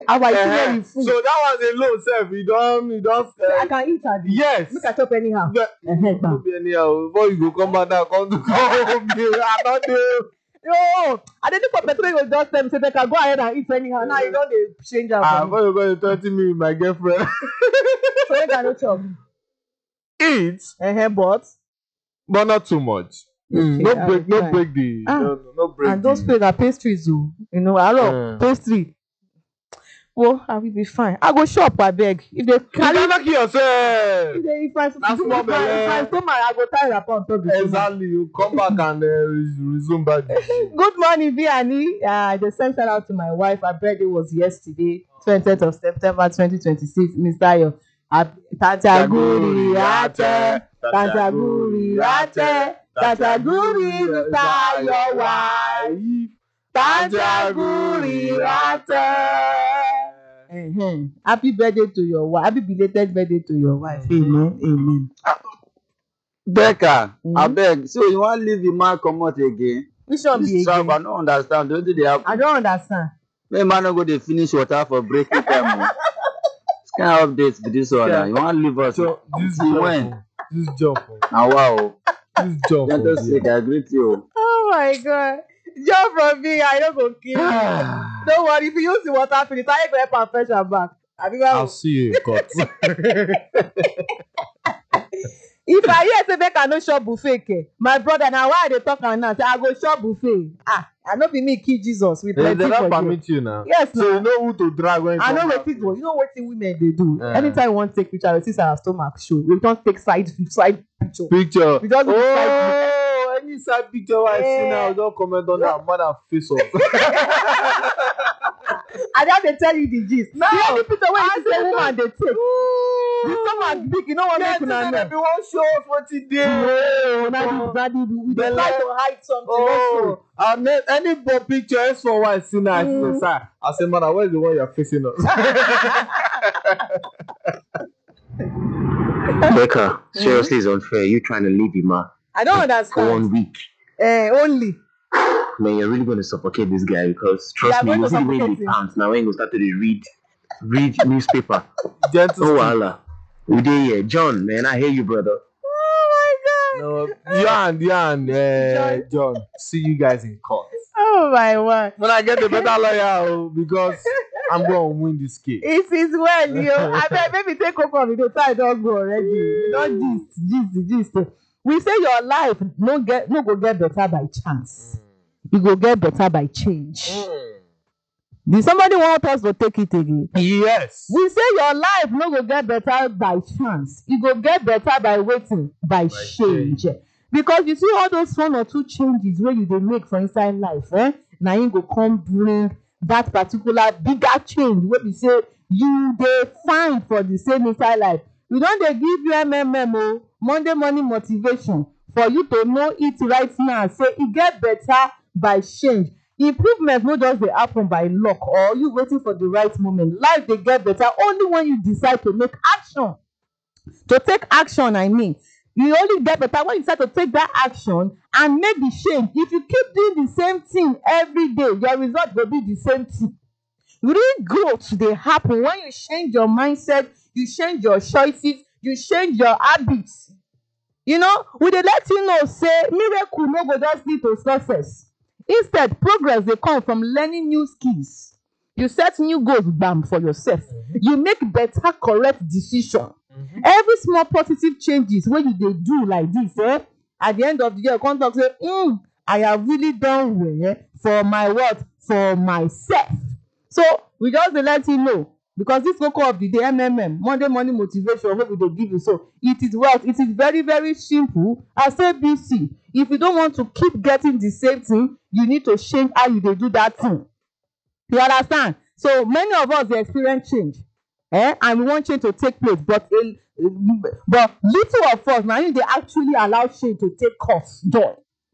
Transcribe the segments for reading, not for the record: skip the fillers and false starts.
Our itinerary full. So that was a low self. You don't. I can eat at this. Yes. Make I chop anyhow. Don't be anyhow. Before you go come back now, come home. I don't do. No, I didn't for person go just tell me say go ahead and eat anyhow. Now you don't change am. Before you go to 30 me with my girlfriend. So make I no chop. Eat. But not too much. Okay, no break the no break. And those food are pastries, you know, pastry. Well, I will be fine. I go shop, I beg. If they carry yourself. If I stomach, I go tie wrapper on top. Exactly. You come back and resume back. Good morning, Vianney. I just sent shout out to my wife. Her birthday was yesterday, 20th of September 2026. Mr. Ayo. Tataguri ate, Mr. Ayo wife. Tataguri ate. Happy birthday to your wife. Happy belated birthday to your wife. Amen. Becca, I beg. So you want to leave the man come out again? Which one be again? I don't understand. Don't they happen? I don't understand. My man no go dey finish water for breaking time. This kind of updates with this one. You want to leave us? So, this job. Now wow. This job. Let us say I greet you. Oh my God. Job from me, I don't go kill you. Don't worry, if you use the water finish, I go help and fetch her back. I'll see you in court. If I hear say make I no shop buffet, my brother, now why they talk and now say I go shop buffet. I no be me kill Jesus with plenty they for don't permit you now. Yes, so you know who to drag when I know what people. You know what women they do. Anytime you want to take picture, see our stomach show. We don't take side picture. We just any side picture I see now, don't comment on that man face off. I just they tell you the gist. No, the picture where you say woman they take. The stomach big, you know what make una know. Everyone show us what he did. No, we dey try to hide something. And any picture is for one see now. I say, mother, where's the one you're facing us? Becca, seriously, it's unfair. You trying to leave him, man. I don't understand. For 1 week. Only. Man, you're really going to suffocate this guy because trust me, you're going to the pants. Now when you start to read newspaper. Gentle. Allah. We did here. John, man, I hear you, brother. Oh my God. You and John, see you guys in court. Oh my word. When I get the better lawyer, because I'm going to win this case. It is well, yo. I bet maybe take over with the time don't go already. You don't gist. We say your life no go get better by chance. You go get better by change. Did somebody want us to take it again? Yes. We say your life no go get better by chance. You go get better by waiting, by change. Because you see all those 1 or 2 changes where you dey make for inside life, now you go come bring that particular bigger change where we say you dey find for the same inside life. We don't dey give you MMM, Monday morning motivation for you to know it right now. Say it get better by change. Improvement no just dey happen by luck or you waiting for the right moment. Life dey get better only when you decide to make action. To take action, I mean. You only get better when you decide to take that action and make the change. If you keep doing the same thing every day, your result will be the same thing. Real growth dey happen when you change your mindset, you change your choices, you change your habits. You know, we dey let you know say miracle no go just lead to success. Instead, progress dey come from learning new skills. You set new goals for yourself. You make better, correct decision. Every small positive changes wey you dey do like this, at the end of the year, you come talk say, I have really done well for my what? For myself. So we just dey let you know. Because this koko of the day, MMM, Monday morning motivation, what we dey give you. So it is what? It is very, very simple. As ABC, if you don't want to keep getting the same thing, you need to change how you dey do that thing. You understand? So many of us dey experience change, and we want change to take place, but little of us now they actually allow change to take course. Joy.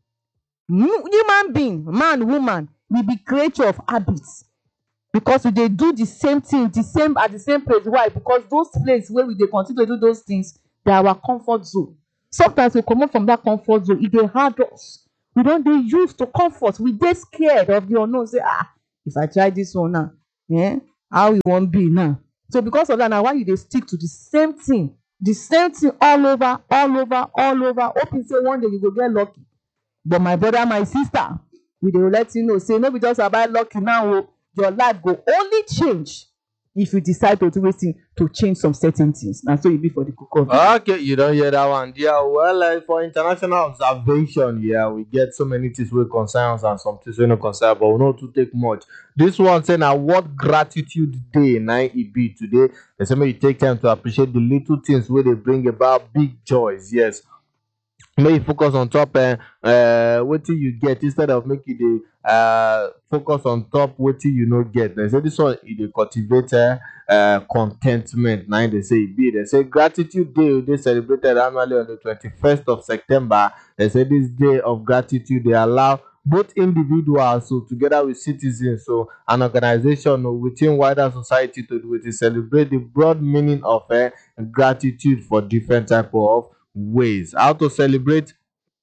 Human being, man, woman, we be creature of habits. Because we dey do the same thing, at the same place. Why? Because those places where we dey continue to do those things, they are our comfort zone. Sometimes we come out from that comfort zone, it dey hard us. We don't dey used to comfort. We dey scared of the unknown. Say, if I try this one now, how e wan be now. So because of that, na why you dey stick to the same thing all over, hoping say one day you go get lucky. But my brother, my sister, we dey let you know say no be just about lucky now o. Your life go only change if you decide to do wetin, to change some certain things. Na so e be for the koko. Okay, you don't hear that one. Yeah, well, for international observation, yeah, we get so many things wey concern us and some things wey no concern, but we no too take much. This one say na what gratitude day na e be today. They say make you take time to appreciate the little things wey dey bring about big joys. Yes, make you focus on top wetin you get instead of make you dey focus on top wetin you no get. They say this one e dey cultivate contentment. Na im dey say e be. They say gratitude day dey celebrated annually on the 21st of September. They say this day of gratitude dey allow both individuals, so together with citizens, so an organization or within wider society to celebrate the broad meaning of gratitude for different type of ways. How to celebrate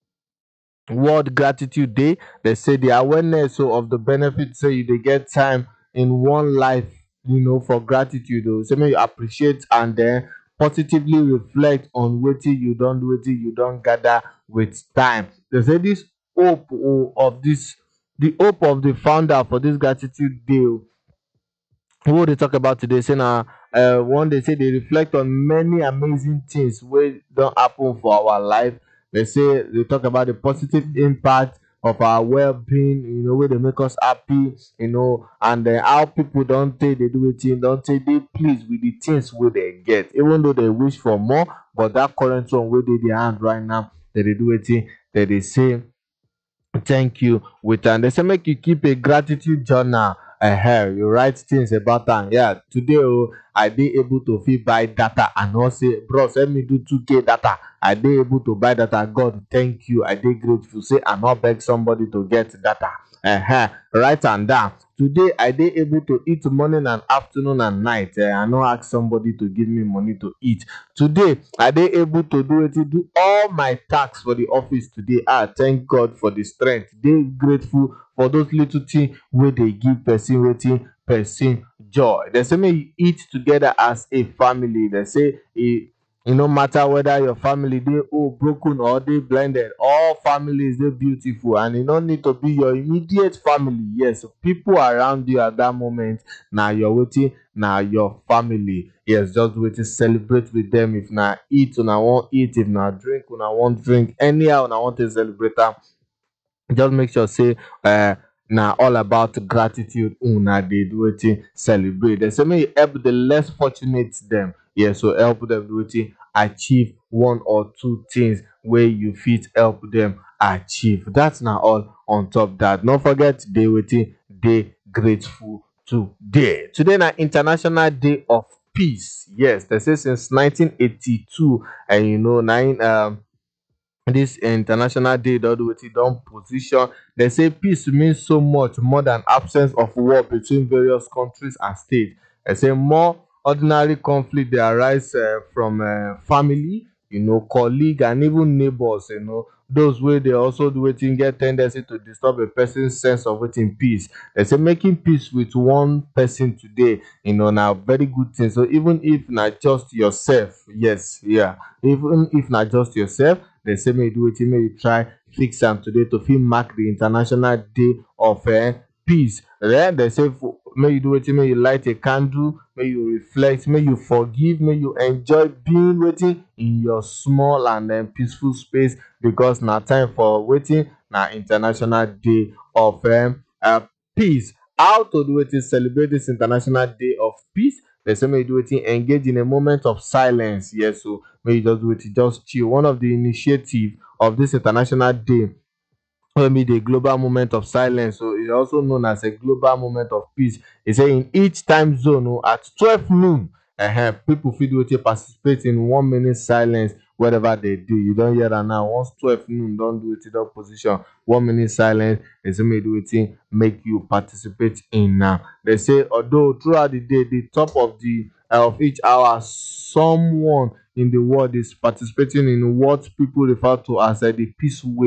World Gratitude Day? They say the awareness of the benefits, say you dey get time in one life, for gratitude. Say make you appreciate and then positively reflect on wetin you don do, wetin you don gather with time. They say this hope the hope of the founder for this gratitude day who they talk about today, say na one day say they reflect on many amazing things wey don happen for our life. They say they talk about the positive impact of our well-being, wey dey make us happy, and how people don take dey do wetin, don take dey pleased with the things wey they get, even though they wish for more, but that current one wey dey their hand right now, they dey do wetin, they dey say thank you with. And they say make you keep a gratitude journal. You write things about am. Yeah, today I dey able to fit buy data and not say, bros, let me do 2k data. I dey able to buy data. God, thank you. I dey grateful. Say I not beg somebody to get data. Write am down. Today I dey able to eat morning and afternoon and night. I no ask somebody to give me money to eat. Today I dey able to do all my tasks for the office today. Thank God for the strength. Dey grateful for those little things wey dey give person wetin, person joy. They say make you eat together as a family. They say e no matter whether your family dey broken or dey blended, all families dey beautiful, and e no need to be your immediate family. Yes, people around you at that moment na your wetin, na your family. Yes, just wetin, celebrate with them. If na eat, una wan eat. If na drink, una wan drink. Anyhow una want to celebrate am, just make sure say na all about gratitude una dey do wetin, celebrate. They say make you help the less fortunate them. Yes, so help them do wetin, achieve one or two things wey you fit help them achieve. That's na all on top that. Don't forget dey wetin, dey grateful today. Today na International Day of Peace. Yes, they say since 1982, and this international day don position. They say peace means so much more than absence of war between various countries and states. They say more ordinary conflict dey arise from family, colleague, and even neighbors. Those wey dey also do wetin, get tendency to disturb a person's sense of wetin, peace. They say making peace with one person today, na very good thing. So even if na just yourself, even if na just yourself, they say make you do wetin, make you try fix am today to fit mark the International Day of Peace. Then they say make you do wetin, make you light a candle, make you reflect, make you forgive, make you enjoy being wetin, in your small and peaceful space, because na time for wetin, na International Day of Peace. How to do wetin, celebrate this International Day of Peace? They say make you do wetin, engage in a moment of silence. Yes, so make you just do wetin, just chill. One of the initiative of this International Day wey be the global moment of silence, so it's also known as a global moment of peace. E say in each time zone at 12 noon, people fit do wetin, participate in 1 minute silence whatever they do. You don hear am now. Once 12 noon don do wetin, don position 1 minute silence. They say make you do wetin, make you participate in am. They say although throughout the day, the top of each hour, someone in the world is participating in what people refer to as the peace wave.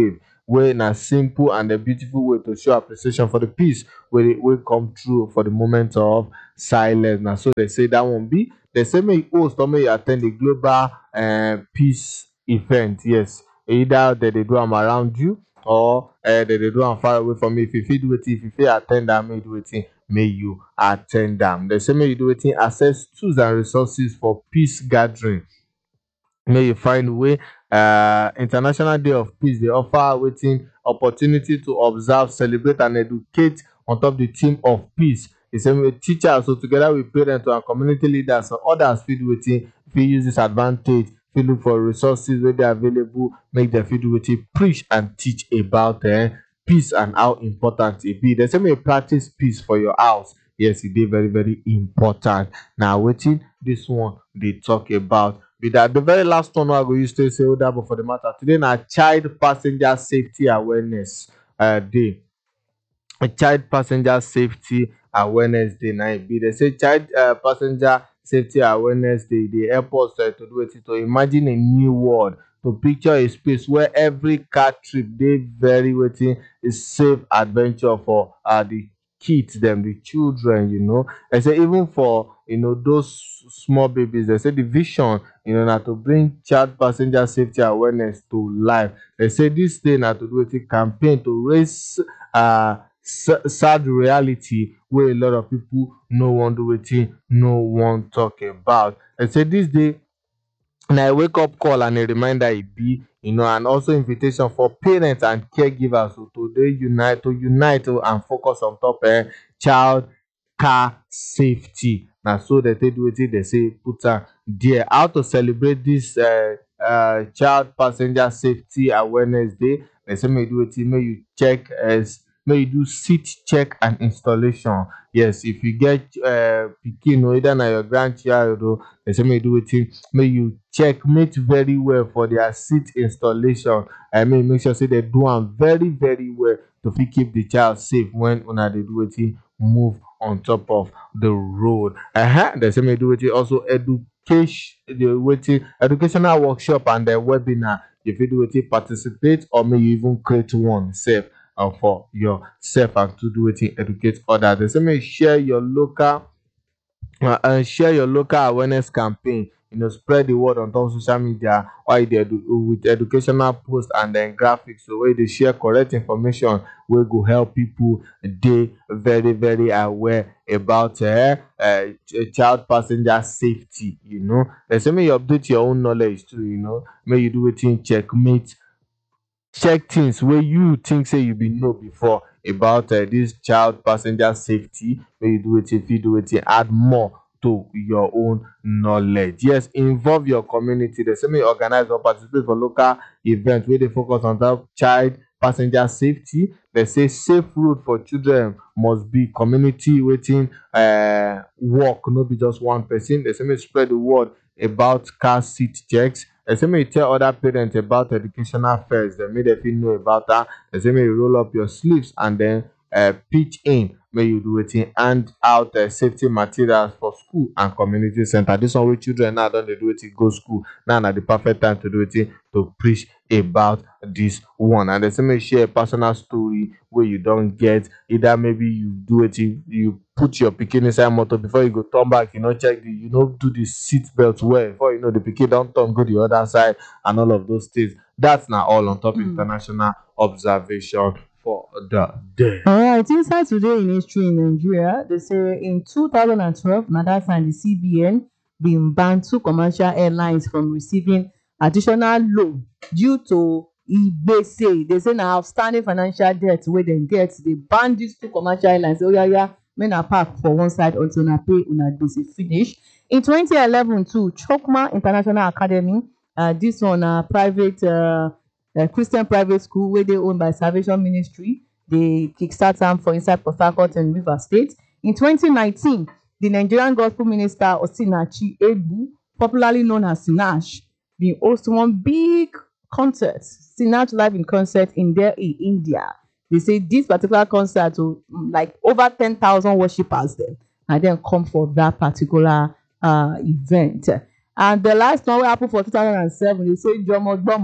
wey na simple and a beautiful way to show appreciation for the peace wey come through for the moment of silence. Na so they say that one be. They say make you host or make you attend the global peace event. Yes, either they do am around you or they do am far away from you. If you fit do wetin, if you fit attend am, make you do wetin, make you attend am. They say make you do wetin, access tools and resources for peace gathering. May you find way. International Day of Peace dey offer wetin, opportunity to observe, celebrate and educate on top the theme of peace. The same way teachers, so together with parents and community leaders and others fit do wetin, fit use this advantage, fit look for resources wey dey available, make dem fit do wetin, preach and teach about peace and how important e be. Dem say make you practice peace for your house. Yes, e dey very very important. Na wetin this one dey talk about be that. The very last one wey I go use to say hold up for the matter today na child passenger safety awareness day. A child passenger safety awareness day na be. They say child passenger safety awareness day dey help us to do wetin, to imagine a new world, to picture a space where every car trip dey very wetin, is safe adventure for the kids them, the children, you know. They say even for, you know, those small babies, they say the vision, you know, na to bring child passenger safety awareness to life. They say this day na to do wetin, campaign to raise sad reality wey a lot of people no wan do wetin, no wan talk about. They say this day na a wake up call and a reminder e be, you know, and also invitation for parents and caregivers to unite and focus on top child car safety. Na so they take do wetin, they say put am there. How to celebrate this child passenger safety awareness day? They say make you do wetin, make you check make you do seat check and installation. Yes, if you get pikin or either na your grandchild, they say make you do wetin, make you checkmate very well for their seat installation. I mean, make sure say they do am very very well to fit keep the child safe when una dey do wetin, move on top of the road. They say make you do wetin, also educational workshop and webinar. If you do wetin, participate or may you even create one self for yourself and to do wetin, educate others. They say make you share your local awareness campaign. You know, spread the word on top social media or with educational posts and then graphics, so where they share correct information wey go help people dey very very aware about child passenger safety. You know, they say make you update your own knowledge too. You know, make you do wetin, check things wey you think say you been know before about this child passenger safety. Make you do wetin, fit do wetin, add more to your own knowledge. Yes, involve your community. They say make you organize or participate for local events where they focus on that child passenger safety. They say safe road for children must be community wetin work, no be just one person. They say make you spread the word about car seat checks. They say make you tell other parents about educational fairs. They make them feel know about that. They say make you roll up your sleeves and then pitch in. Make you do wetin, hand out safety materials for school and community center. This one wey children now don dey do wetin, go school. Now na the perfect time to do wetin, to preach about this one. And they say make you share a personal story wey you don get. Either maybe you do wetin, you put your pikin inside motor, before you go turn back, you no check you no do the seat belt well. Before you know, the pikin don turn go the other side and all of those things. That's not all on top international observation for the day. All right, inside today in history in Nigeria, they say in 2012, na that time the CBN been banned 2 commercial airlines from receiving additional loan due to Igbese. They say na outstanding financial debt wey dem get. They ban these 2 commercial airlines. Oh yeah, make na park for one side until na pay una gbese finish. In 2011 too, Chokma International Academy, this one private Christian private school wey dey owned by Salvation Ministry. They kickstart am for inside Port Harcourt and Rivers State. In 2019, the Nigerian gospel minister Osinachi Egbu, popularly known as Sinach, been host one big concert, Sinach Live in Concert in Delhi, India. They say this particular concert, like over 10,000 worshippers then, and then come for that particular event. And the last one wey happen for 2007, they say Jomo Gbomo,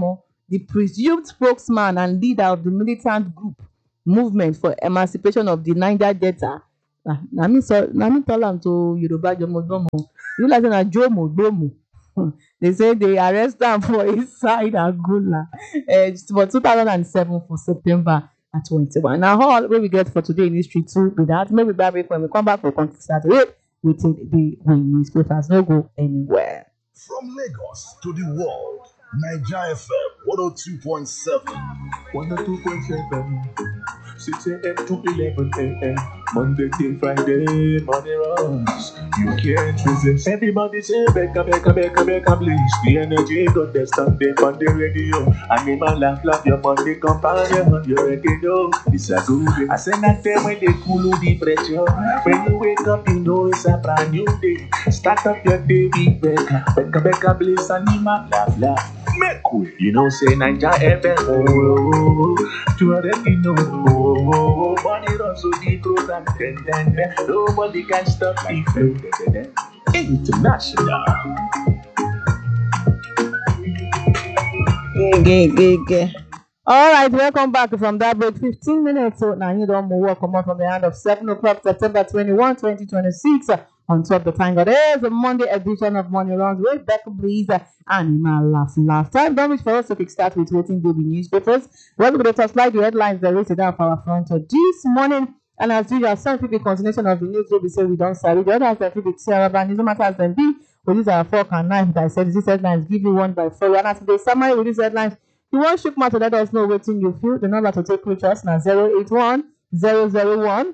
the presumed spokesman and leader of the militant group movement for emancipation of the Niger Delta. Na me tell am to Yoruba Jomodomo. You like na Jomo Domo. They say they arrest am for inside Angola for 2007 for September 21. Now all wey we get for today in history too with that. Maybe back when we come back for context Saturday, we take the newspapers. No go anywhere. From Lagos to the world, Niger FM 102.7. 102.7. 6 a.m. to 11 a.m. Monday till Friday, money runs. You can't resist. Everybody say, Becca, please. The energy got the standing on the radio. Animal laugh, your money companion. You already know it's a good day. I say that time when they cool the pressure. When you wake up, you know it's a brand new day. Start up your day with Becca, please. Animal laugh. Make way. You know, say Niger FM. Oh, you already know. Money runs so deep, program. Nobody can stop the flow. International. Gay. All right, welcome back from that break. 15 minutes. So now you don't move. Come on from the hand of 7 o'clock, September 21, 2026. On top of the time, there's a Monday edition of Money Runs with Becca Breeze and Animal Laugh. Time don't wait for us to kickstart with waiting baby newspapers. We're going to touchlight the headlines that rated down for our front this morning. And as usual, some people continuation of the news will be say we don't sorry. The others that people say about news, no matter as them be. We use our fork and knife that I said these headlines give you one by four. And as they summary with these headlines, you want shook mouth to let us know what you feel. The number to take with us now 081 001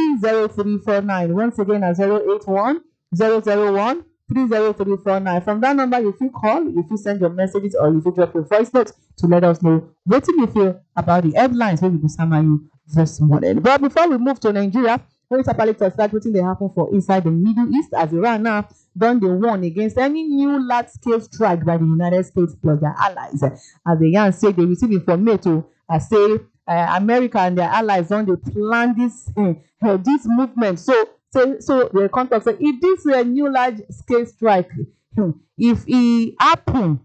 30349. Once again, at 081 001 30349. From that number, you feel call, you feel send your messages, or you feel drop your voice note to let us know what you feel about the headlines when we will summary you this morning. But before we move to Nigeria, we start what they happen for inside the Middle East as Iran now done the warn against any new large-scale strike by the United States plus their allies. As the yarn say, they receive information say America and their allies on they plan this movement. So the contact say if this new large-scale strike, if it happen,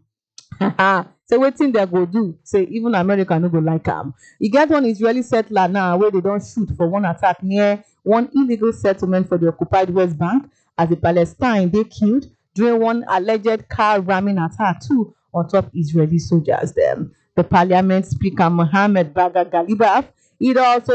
say wetin they go do? Say even America no go like am. You get one Israeli settler now where they don't shoot for one attack near one illegal settlement for the occupied West Bank as the Palestine they killed during one alleged car ramming attack too on top Israeli soldiers. Them. The Parliament Speaker Mohammed Bagher Ghalibaf, it also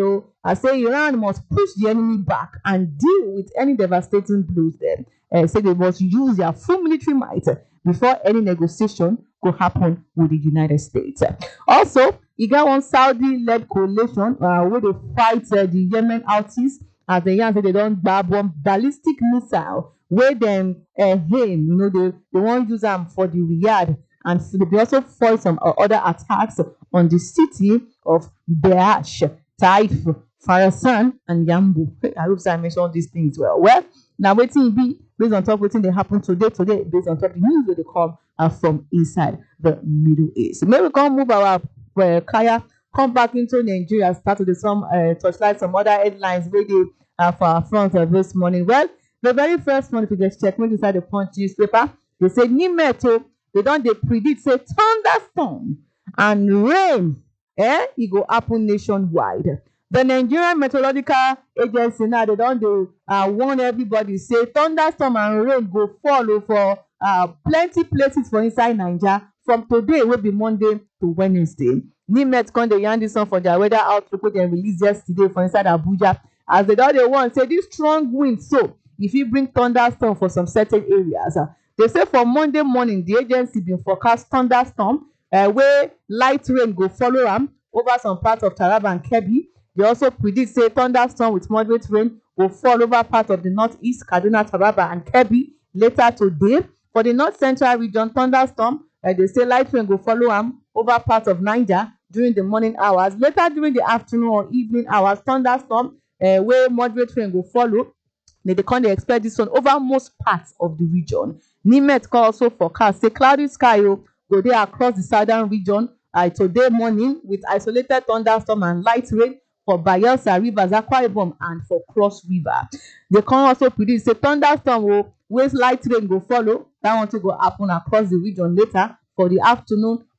I say Iran must push the enemy back and deal with any devastating blows. Them say they must use their full military might before any negotiation could happen with the United States. Also, you got one Saudi-led coalition where they fight the Yemen Houthis as the say they don't bomb ballistic missile where them aim. They won't use them for the Riyadh. And they also fought some other attacks on the city of Beash, Taif, Farasan, and Yambu. I hope I mentioned these things well. Well, now waiting be based on top waiting they happen today, based on top the news that they come from inside the Middle East. So maybe we can move our Kaya, come back into Nigeria, start with some touchlight some other headlines ready for our front this morning. Well, the very first one, if you just check, maybe inside the Punch newspaper, they say Nimeto. They predict say thunderstorm and rain it go happen nationwide. The Nigerian Meteorological Agency now they warn everybody say thunderstorm and rain go follow for plenty places for inside Nigeria from today will be Monday to Wednesday. Nimet come dey yarn this one for their weather outlook wey dem release yesterday for inside Abuja as they warn say this strong wind so if you bring thunderstorm for some certain areas. They say for Monday morning, the agency been forecast thunderstorm where light rain go follow them over some parts of Taraba and Kebbi. They also predict say thunderstorm with moderate rain will fall over part of the northeast, Kaduna, Taraba and Kebbi later today. For the north central region, thunderstorm, they say light rain will follow them over part of Niger during the morning hours. Later during the afternoon or evening hours, thunderstorm where moderate rain will follow. They expect this one over most parts of the region. Nimet also forecast say cloudy sky go there across the southern region today morning with isolated thunderstorm and light rain for Bayelsa Rivers, Akwa Ibom and for Cross River. They can also predict say thunderstorm where light rain go follow. That one to go happen across the region later for the afternoon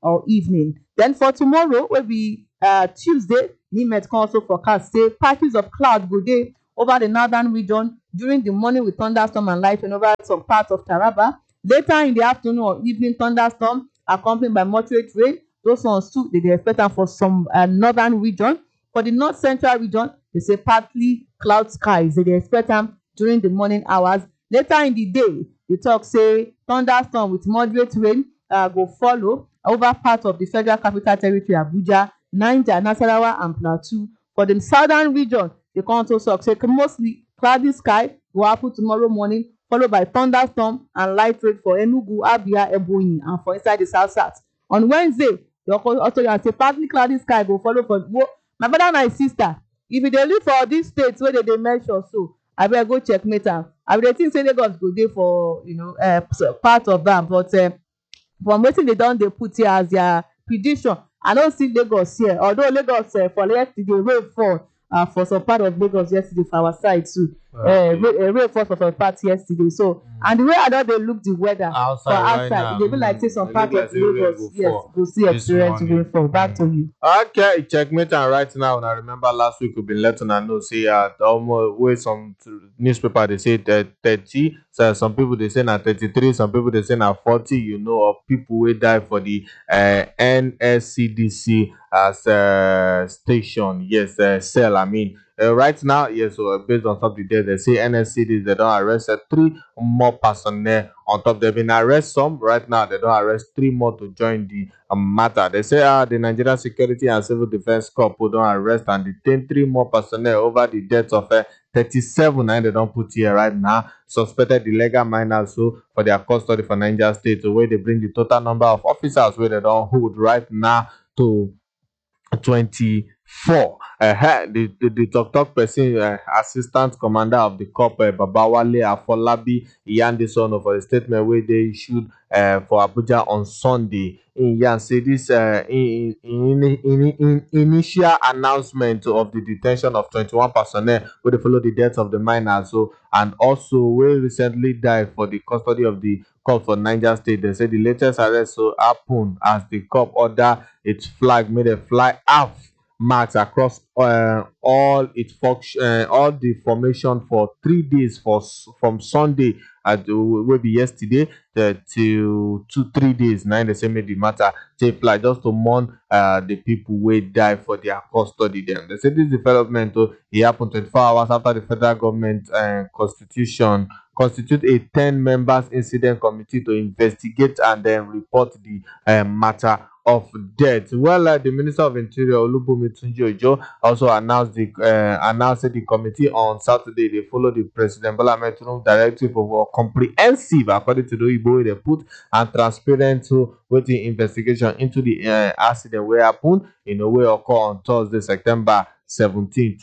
or evening. Then for tomorrow, will be Tuesday, Nimet can also forecast say patches of cloud go dey over the northern region during the morning with thunderstorm and light rain over some parts of Taraba. Later in the afternoon or evening, thunderstorm accompanied by moderate rain. Those ones too, they expect them for some northern region. For the north central region, they say partly cloud skies. They expect them during the morning hours. Later in the day, they talk say thunderstorm with moderate rain go follow over parts of the Federal Capital Territory, Abuja, Niger, Nasarawa, and Plateau. For the southern region, they can also talk say mostly cloudy sky go happen tomorrow morning, followed by thunderstorm and light rain for Enugu, Abia, Ebonyi, and for inside the south. On Wednesday, they also say partly cloudy sky go follow for my brother and my sister. If you dey live for these states where they measure so, abeg go checkmate am. I dey think say Lagos go dey for part of am, but from wetin they don dey put here as their prediction, I no see Lagos here. Although Lagos for yesterday rain fall for some part of Lagos yesterday for our side too. Rain fall for some parts yesterday. So and the way I don dey look the weather for outside, e dey be like say some part of Lagos go see experience rainfall. Back to you. Okay, checkmate and right now. I remember last week we been letting her know say almost way some newspaper they say 30. So some people they say na 33. Some people they say na 40. Of people will die for the NSCDC as station. Yes, cell. I mean. Right now, yes, so based on top of the day, they say NSCDC, they don't arrest 3 more personnel on top. They've been arrest some. Right now, they don't arrest 3 more to join the matter. They say the Nigerian Security and Civil Defense Corps don't arrest and detain 3 more personnel over the deaths of 37 and they don't put here right now. Suspected illegal miners so for their custody for Niger State. So where they bring the total number of officers where they don't hold right now to 24. The talk person, assistant commander of the corps, Babawale Afolabi Iyandesono, for the statement where they issued for Abuja on Sunday. In say this initial announcement of the detention of 21 personnel where they follow the deaths of the miners, so and also will recently died for the custody of the corps for Niger State. They say the latest arrest so happened as the corps order its flag made a fly half marks across all its all the formation for 3 days from Sunday will be yesterday till 2-3 days. Now they say made the matter take fly just to mourn the people who die for their custody. Them they say this development it happened 24 hours after the federal government constitute a 10 members incident committee to investigate and then report the matter of death. Well, the Minister of Interior Olubunmi Tunji-Ojo also announced the committee on Saturday. They follow the President Bola Ahmed Tinubu directive of comprehensive, according to the Igbo they put, and transparent with the investigation into the accident where happened in a way occur on Thursday, September 17,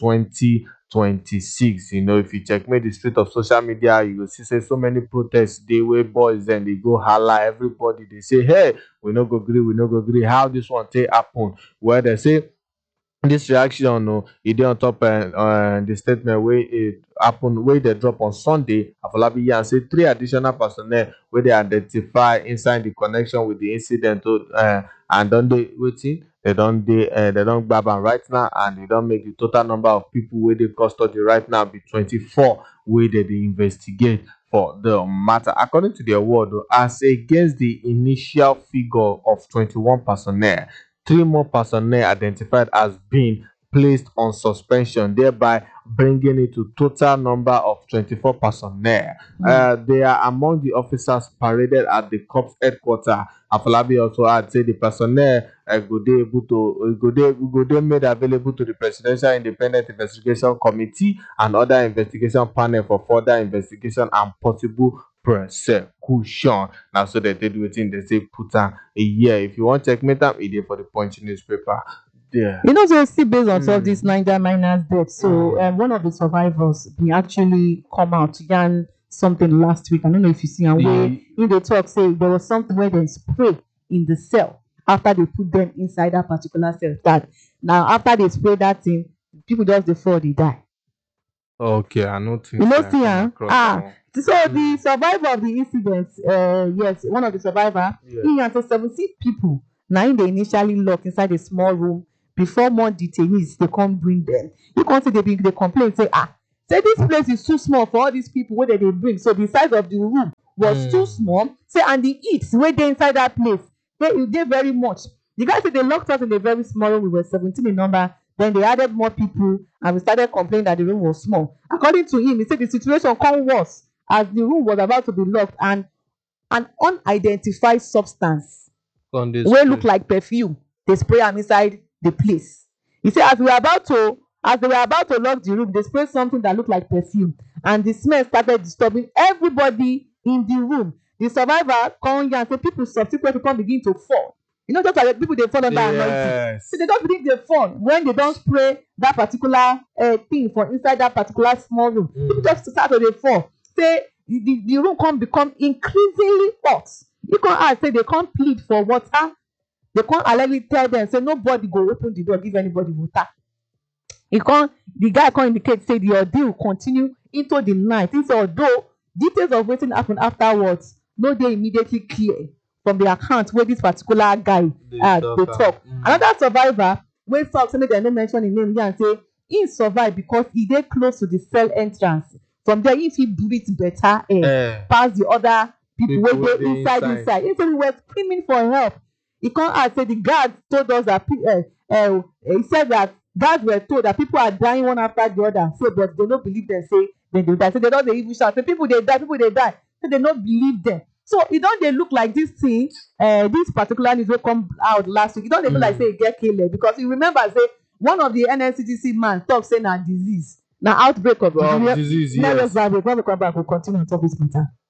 2026. If you check the street of social media, you will see say so many protests. They were boys and they go holla everybody. They say, hey, we no go agree. How this one take happen? Where they say this reaction, it dey on top the statement where it happened, where they drop on Sunday. Afolabi and say 3 additional personnel where they identify inside the connection with the incident, and don't they waiting. They don't grab them right now, and they don't make the total number of people where they custody right now be 24 where they investigate for the matter. According to their word, as against the initial figure of 21 personnel, 3 more personnel identified as being placed on suspension, thereby bringing it to total number of 24 personnel. They are among the officers paraded at the corps headquarters. Afolabi also had said the personnel go dey made available to the Presidential Independent Investigation Committee and other investigation panel for further investigation and possible prosecution. Now, so they did within they say put a year. If you want to check me time, it is for the Punch newspaper. Yeah. So still based on some of these Niger miners' death. So one of the survivors we actually come out to yarn something last week. I don't know if you see and where in the talk say there was something where they spray in the cell after they put them inside that particular cell. That now after they spray that thing, people just before they die. Okay, I know. See, so the survivor of the incident, yes, one of the survivors, he has 17 people na im dey initially lock inside a small room before more detainees dey come bring them. You come see dey complain say say this place is too small for all these people wey dem dey bring, so the size of the room was too small, say and the heat wey dey inside that place e dey very much. The guy say they locked us in a very small room. We were 17 in number. Then they added more people and we started complaining that the room was small. According to him, he said the situation come worse as the room was about to be locked and an unidentified substance wey look like perfume dey spray am inside the place. He said as they were about to lock the room, they sprayed something that looked like perfume and the smell started disturbing everybody in the room. The survivor come here and say people subsequently come begin to fall. You know, just like people they fall under anointing. So they don't believe they fall when they don't spray that particular thing for inside that particular small room. People just start to they fall. Say the room can become increasingly hot. You can ask, say they can't plead for water. They can't allegedly tell them, say nobody go open the door, give anybody water. The guy can indicate, say the ordeal will continue into the night. He said, although details of what happened afterwards, no dey immediately clear from the account where this particular guy they talk. Another survivor wey talk say make dem no mention him name here and say he survive because he dey close to the cell entrance. From there he fit breathe better air pass the other people wey dey inside. He say we were screaming for help. He come add say the guards told us that he said that guards were told that people are dying one after the other. So but they no believe them, say dem dey die. So they don dey even shout say people dey die. So they no believe them. So e don dey look like this thing, this particular news wey come out last week, e don dey look like say e get kele, because you remember say one of the NNCDC man talk say na disease, na outbreak of disease. Yes. When we come back, we'll continue on top this matter.